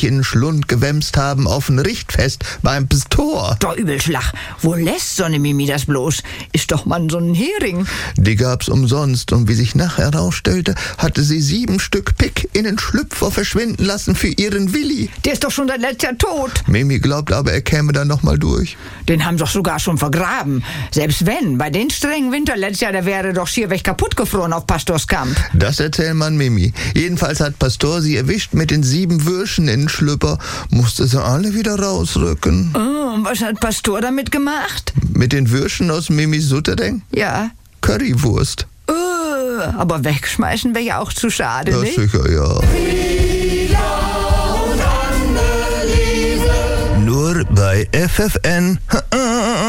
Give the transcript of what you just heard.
in den Schlund gewämst haben auf ein Richtfest beim Pastor. Doch Übelschlag. Wo lässt so eine Mimi das bloß? Ist doch man so ein Hering. Die gab's umsonst und wie sich nachher herausstellte, hatte sie 7 Stück Pick in den Schlüpfer verschwinden lassen für ihren Willi. Der ist doch schon seit letztes Jahr tot. Mimi glaubt aber, er käme dann noch mal durch. Den haben doch sogar schon vergraben. Selbst wenn, bei den strengen Winter letztes Jahr, der wäre doch schier weg kaputt gefroren auf Pastorskamp. Das erzählt man Mimi. Jedenfalls hat Pastor sie erwischt mit den 7 Würschen in den Schlüpper, musste sie alle wieder rausrücken. Oh, und was hat Pastor damit gemacht? Mit den Würschen aus Mimis Sutterding? Ja. Currywurst. Aber wegschmeißen wäre ja auch zu schade, Ja, nicht? sicher, ja. Nur bei FFN.